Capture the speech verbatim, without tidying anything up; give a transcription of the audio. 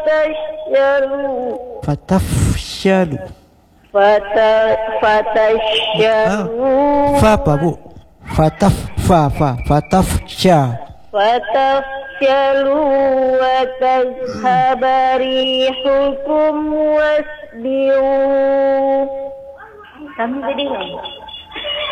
fatashyalu Fatafsyalu. Fata Ah, fatashyalu fa apa bu? Fataf fa fa fatafsya. fatafsyalu wa tazhaba rihukum wasbiru. Kami tadi kan?